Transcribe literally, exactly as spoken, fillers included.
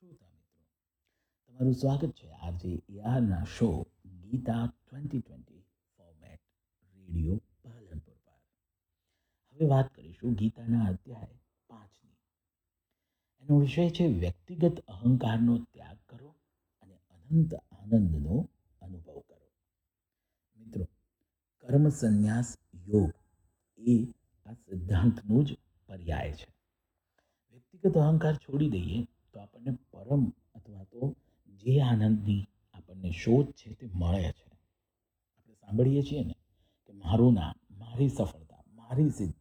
શ્રોતા મિત્રો, તમારું સ્વાગત છે આજે એઆરના show Gita twenty twenty format radio Palanpur પર. હવે વાત કરીશું ગીતાના અધ્યાય પાંચની. એનો વિષય છે વ્યક્તિગત અહંકારનો ત્યાગ કરો અને અનંત આનંદનો અનુભવ કરો. મિત્રો, કર્મ સંન્યાસ યોગ એ આ સિદ્ધાંતનું જ પર્યાય છે. વ્યક્તિગત અહંકાર છોડી દઈએ તો આપણને પરમ અથવા તો જે આનંદની આપણને શોધ છે તે મળે છે. આપણે સાંભળીએ છીએ ને કે મારું નામ, મારી સફળતા, મારી સિદ્ધિ,